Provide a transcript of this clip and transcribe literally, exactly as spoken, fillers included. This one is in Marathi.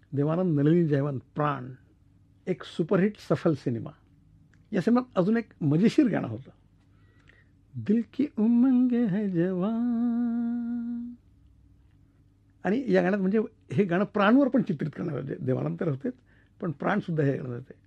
देवानंद, नलिनी जयवंत, प्राण, एक सुपरहिट सफल सिनेमा. या सिनेमात अजून एक मजेशीर गाणं होतं, दिल की उमंग है जवान. आणि या गाण्यात म्हणजे हे गाणं प्राणवर पण चित्रित करणार होते. देवानंद तर होतेच, पण प्राणसुद्धा हे गाणं होते.